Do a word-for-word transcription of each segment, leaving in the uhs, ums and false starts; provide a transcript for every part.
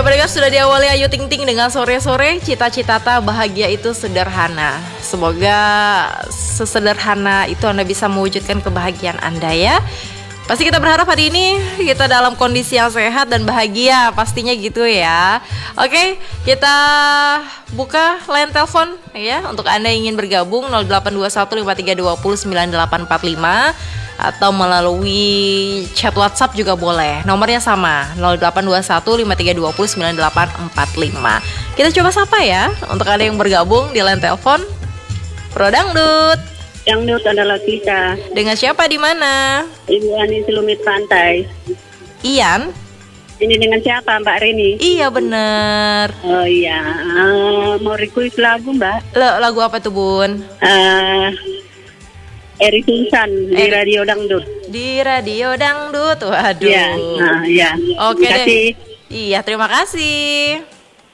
Ya mereka sudah diawali Ayu Ting Ting dengan sore-sore. Cita-cita bahagia itu sederhana. Semoga sesederhana itu Anda bisa mewujudkan kebahagiaan Anda ya. Pasti kita berharap hari ini kita dalam kondisi yang sehat dan bahagia, pastinya gitu ya. Oke, kita buka line telepon ya untuk Anda yang ingin bergabung nol delapan dua satu lima tiga dua nol sembilan delapan empat lima atau melalui chat WhatsApp juga boleh. Nomornya sama nol delapan dua satu lima tiga dua nol sembilan delapan empat lima. Kita coba sapa ya untuk Anda yang bergabung di line telepon Pro Dangdut. Dangdut adalah kita. Dengan siapa di mana? Ibu Ani Selumit Pantai. Ian. Ini dengan siapa Mbak Reni? Iya bener. Oh iya, uh, mau request lagu Mbak. L- lagu apa tuh Bun? Uh, Eri Tunsan di Eri. Radio Dangdut. Di Radio Dangdut, waduh. Iya, nah, ya. Oke terima deh. Iya terima kasih.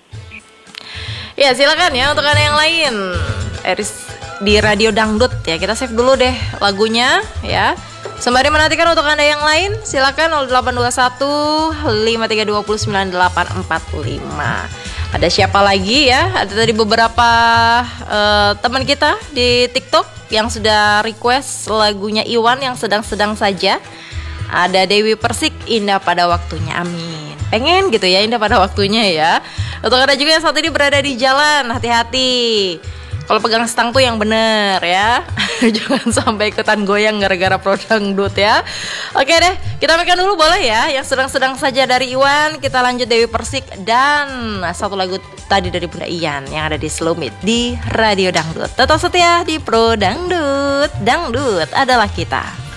Ya silakan ya untuk Anda yang lain. Eris di Radio Dangdut ya, kita save dulu deh lagunya ya. Sembari menantikan untuk Anda yang lain, silakan nol delapan dua satu lima tiga dua nol sembilan delapan empat lima. Ada siapa lagi ya? Ada tadi beberapa uh, teman kita di TikTok yang sudah request lagunya Iwan yang sedang-sedang saja. Ada Dewi Persik, Indah Pada Waktunya, amin. Pengen gitu ya, indah pada waktunya ya. Untuk Anda juga yang saat ini berada di jalan, hati-hati. Kalau pegang stang tuh yang bener ya. Jangan sampai ikutan goyang gara-gara Pro Dangdut ya. Oke deh, kita makan dulu boleh ya. Yang sedang-sedang saja dari Iwan. Kita lanjut Dewi Persik. Dan satu lagu tadi dari Bunda Ian yang ada di Selumit di Radio Dangdut. Tetap setia di Pro Dangdut. Dangdut adalah kita.